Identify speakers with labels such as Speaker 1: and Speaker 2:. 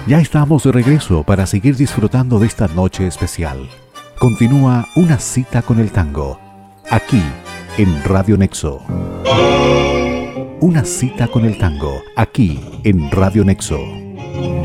Speaker 1: Ya estamos de regreso para seguir disfrutando de esta noche especial. Continúa Una cita con el tango, aquí en Radio Nexo. Una cita con el tango, aquí en Radio Nexo.